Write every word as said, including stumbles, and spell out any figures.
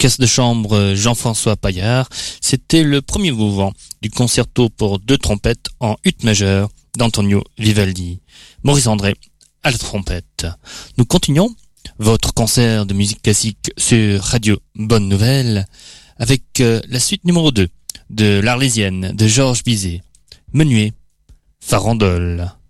l'orchestre de chambre Jean-François Paillard, c'était le premier mouvement du concerto pour deux trompettes en ut majeur d'Antonio Vivaldi. Maurice André à la trompette. Nous continuons votre concert de musique classique sur Radio Bonne Nouvelle avec euh, la suite numéro deux de l'Arlésienne de Georges Bizet, Menuet, Farandole.